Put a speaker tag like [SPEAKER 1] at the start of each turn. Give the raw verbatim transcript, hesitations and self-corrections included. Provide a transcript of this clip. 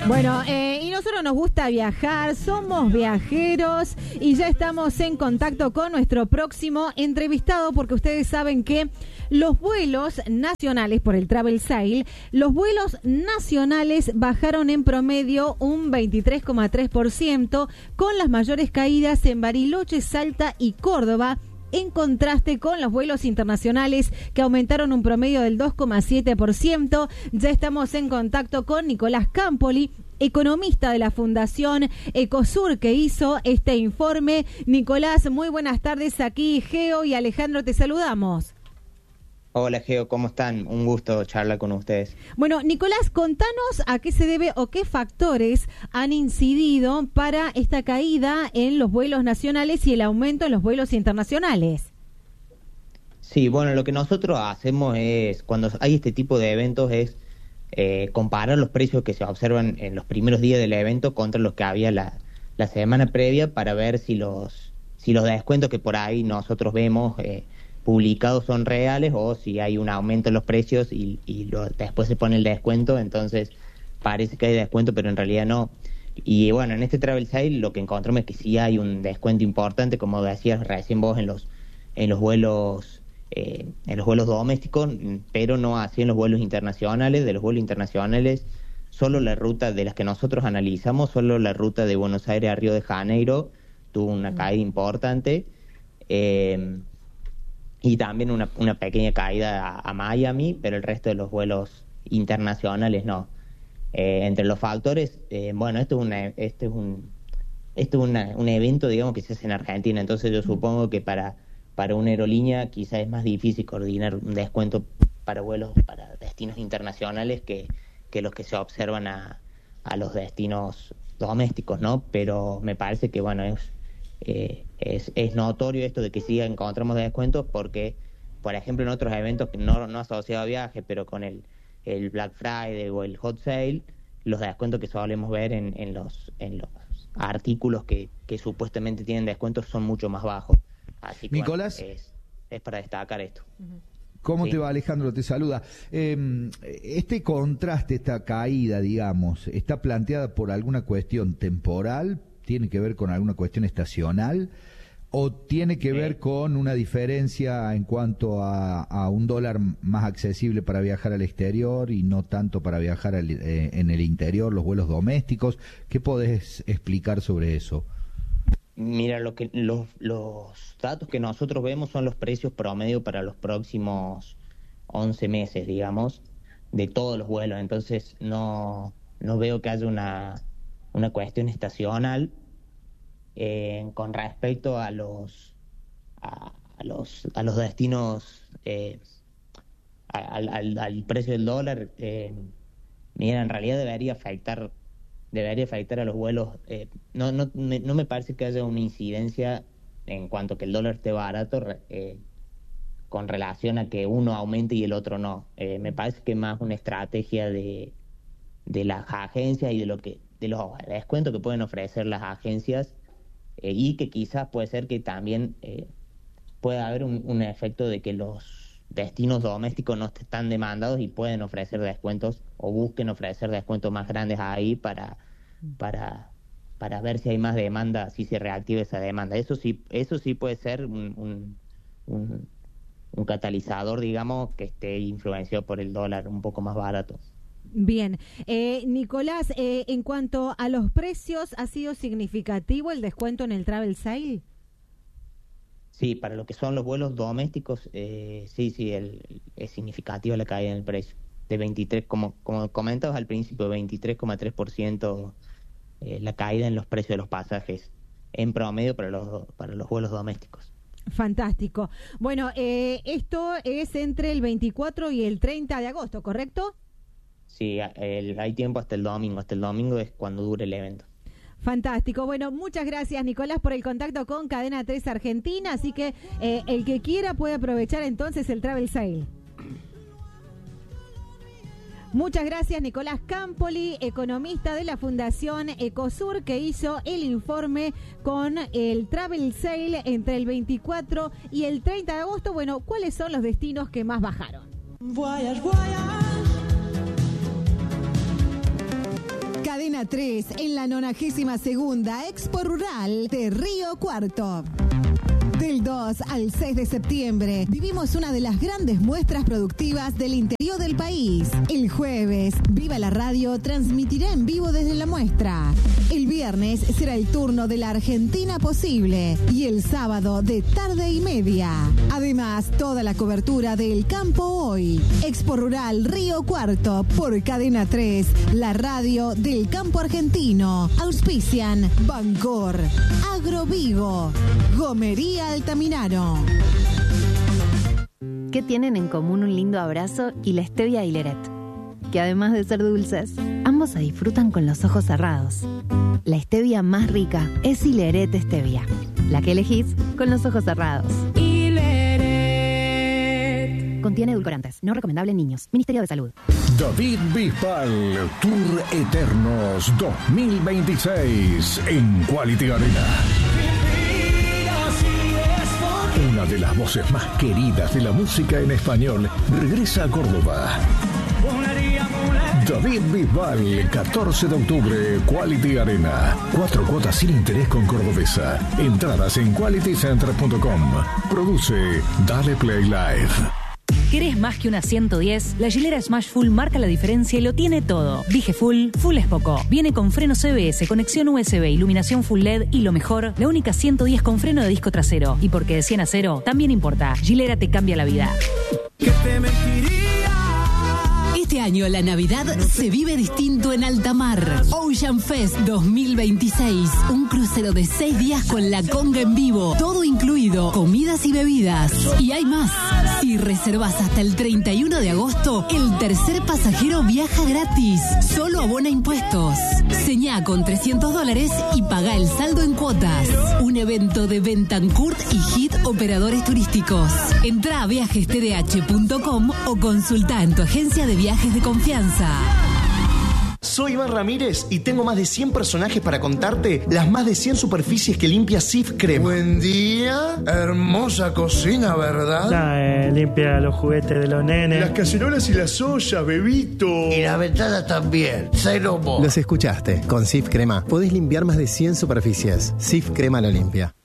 [SPEAKER 1] Bueno, eh, y nosotros nos gusta viajar, somos viajeros y ya estamos en contacto con nuestro próximo entrevistado porque ustedes saben que los vuelos nacionales por el Travel Sale, los vuelos nacionales bajaron en promedio un veintitrés coma tres por ciento con las mayores caídas en Bariloche, Salta y Córdoba, en contraste con los vuelos internacionales que aumentaron un promedio del dos coma siete por ciento. Ya estamos en contacto con Nicolás Campoli, economista de la Fundación Ecosur, que hizo este informe. Nicolás, muy buenas tardes. Aquí Geo y Alejandro te saludamos.
[SPEAKER 2] Hola Geo, ¿cómo están? Un gusto charlar con ustedes.
[SPEAKER 1] Bueno, Nicolás, contanos a qué se debe o qué factores han incidido para esta caída en los vuelos nacionales y el aumento en los vuelos internacionales.
[SPEAKER 2] Sí, bueno, lo que nosotros hacemos es, cuando hay este tipo de eventos, es eh, comparar los precios que se observan en los primeros días del evento contra los que había la, la semana previa para ver si los, si los descuentos que por ahí nosotros vemos eh, publicados son reales o si hay un aumento en los precios y, y lo, después se pone el descuento, entonces parece que hay descuento, pero en realidad no. Y bueno, en este Travel Sale lo que encontramos es que sí hay un descuento importante, como decías recién vos, en los en los vuelos eh, en los vuelos domésticos, pero no así en los vuelos internacionales. De los vuelos internacionales, solo la ruta de las que nosotros analizamos, solo la ruta de Buenos Aires a Río de Janeiro tuvo una caída importante. Eh, Y también una, una pequeña caída a, a Miami, pero el resto de los vuelos internacionales no. Eh, entre los factores, eh, bueno, esto es, una, este es, un, esto es una, un evento, digamos, que se hace en Argentina, entonces yo supongo que para, para una aerolínea quizás es más difícil coordinar un descuento para vuelos para destinos internacionales que, que los que se observan a, a los destinos domésticos, ¿no? Pero me parece que, bueno, es... Eh, es, es notorio esto de que sí encontramos descuentos porque, por ejemplo, en otros eventos que no, no asociados a viajes, pero con el, el Black Friday o el Hot Sale, los descuentos que solemos ver en, en, los, en los artículos que, que supuestamente tienen descuentos son mucho más bajos. Así que,
[SPEAKER 3] Nicolás,
[SPEAKER 2] bueno, es, es para destacar esto.
[SPEAKER 3] ¿Cómo
[SPEAKER 2] sí.
[SPEAKER 3] te va, Alejandro? Te saluda. Eh, este contraste, esta caída, digamos, ¿está planteada por alguna cuestión temporal? ¿Tiene que ver con alguna cuestión estacional? ¿O tiene que ver con una diferencia en cuanto a, a un dólar más accesible para viajar al exterior y no tanto para viajar al, eh, en el interior, los vuelos domésticos? ¿Qué podés explicar sobre eso?
[SPEAKER 2] Mira, lo que los, los datos que nosotros vemos son los precios promedio para los próximos once meses, digamos, de todos los vuelos. Entonces no, no veo que haya una... una cuestión estacional eh, con respecto a los a, a los a los destinos eh, al, al, al precio del dólar. Eh, mira, en realidad debería afectar debería afectar a los vuelos. Eh, no no me, no me parece que haya una incidencia en cuanto a que el dólar esté barato eh, con relación a que uno aumente y el otro no. Eh, me parece que es más una estrategia de de las agencias y de lo que de los descuentos que pueden ofrecer las agencias eh, y que quizás puede ser que también eh, pueda haber un, un efecto de que los destinos domésticos no están demandados y pueden ofrecer descuentos o busquen ofrecer descuentos más grandes ahí para para para ver si hay más demanda, si se reactiva esa demanda. Eso sí eso sí puede ser un, un, un, un catalizador, digamos, que esté influenciado por el dólar un poco más barato.
[SPEAKER 1] Bien, eh, Nicolás, eh, en cuanto a los precios, ¿ha sido significativo el descuento en el Travel Sale?
[SPEAKER 2] Sí, para lo que son los vuelos domésticos, eh, sí, sí, el, es significativa la caída en el precio. De veintitrés, como, como comentabas al principio, veintitrés coma tres por ciento eh, la caída en los precios de los pasajes en promedio para los, para los vuelos domésticos.
[SPEAKER 1] Fantástico. Bueno, eh, esto es entre el veinticuatro y el treinta de agosto, ¿correcto?
[SPEAKER 2] Sí, el, hay tiempo hasta el domingo. Hasta el domingo es cuando dure el evento.
[SPEAKER 1] Fantástico. Bueno, muchas gracias, Nicolás, por el contacto con Cadena tres Argentina. Así que eh, el que quiera puede aprovechar entonces el Travel Sale. Muchas gracias, Nicolás Campoli, economista de la Fundación Ecosur, que hizo el informe con el Travel Sale entre el veinticuatro y el treinta de agosto. Bueno, ¿cuáles son los destinos que más bajaron?
[SPEAKER 4] Voyage, voyage. Cadena Cadena tres en la nonagésima segunda Expo Rural de Río Cuarto. Del dos al seis de septiembre vivimos una de las grandes muestras productivas del interior del país. El jueves, Viva la Radio transmitirá en vivo desde la muestra. El viernes será el turno de la Argentina Posible y el sábado de tarde y media. Además, toda la cobertura del Campo Hoy. Expo Rural Río Cuarto por Cadena tres, la radio del campo argentino. Auspician Bancor, Agrovigo, Gomería Altamirano.
[SPEAKER 5] ¿Qué tienen en común un lindo abrazo y la stevia Hileret? Que además de ser dulces, ambos se disfrutan con los ojos cerrados. La stevia más rica es Hileret Stevia, la que elegís con los ojos cerrados. Hileret. Contiene edulcorantes, no recomendable en niños. Ministerio de Salud.
[SPEAKER 6] David Bisbal, Tour Eternos dos mil veintiséis en Quality Arena. Una de las voces más queridas de la música en español regresa a Córdoba. David Bisbal, catorce de octubre, Quality Arena. Cuatro cuotas sin interés con Cordobesa. Entradas en quality center punto com. Produce Dale Play Live.
[SPEAKER 7] ¿Querés más que una ciento diez? La Gilera Smash Full marca la diferencia y lo tiene todo. Dije Full, Full es poco. Viene con freno C B S, conexión U S B, iluminación Full L E D y lo mejor, la única ciento diez con freno de disco trasero. Y porque de cien a cero, también importa. Gilera te cambia la vida.
[SPEAKER 8] ¿Qué te mentiría?
[SPEAKER 9] Este año la Navidad se vive distinto en alta mar. Ocean Fest dos mil veintiséis. Un crucero de seis días con la conga en vivo. Todo incluido, comidas y bebidas. Y hay más. Si reservas hasta el treinta y uno de agosto, el tercer pasajero viaja gratis. Solo abona impuestos. Señá con trescientos dólares y paga el saldo en cuotas. Un evento de Bentancourt y Hit Operadores Turísticos. Entrá a viajes t d h punto com o consulta en tu agencia de viajes de confianza.
[SPEAKER 10] Soy Iván Ramírez y tengo más de cien personajes para contarte las más de cien superficies que limpia Sif Crema.
[SPEAKER 11] Buen día, hermosa cocina, ¿verdad?
[SPEAKER 12] Nah, eh, limpia los juguetes de los nenes.
[SPEAKER 11] Las cacerolas y las ollas, bebito.
[SPEAKER 13] Y la ventana también, cero mo.
[SPEAKER 14] Los escuchaste, con Sif Crema podés limpiar más de cien superficies. Sif Crema lo limpia.